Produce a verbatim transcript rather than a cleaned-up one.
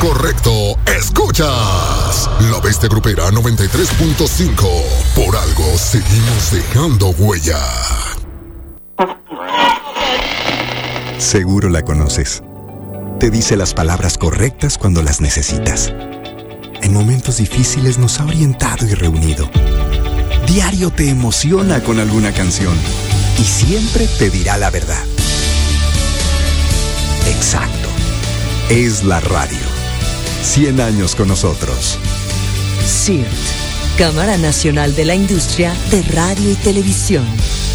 correcto. Escuchas La Bestia Grupera noventa y tres punto cinco. Por algo seguimos dejando huella. Seguro la conoces. Te dice las palabras correctas cuando las necesitas. En momentos difíciles nos ha orientado y reunido. Diario te emociona con alguna canción y siempre te dirá la verdad. Exacto. Es la radio. Cien años con nosotros. C I R T, Cámara Nacional de la Industria de Radio y Televisión.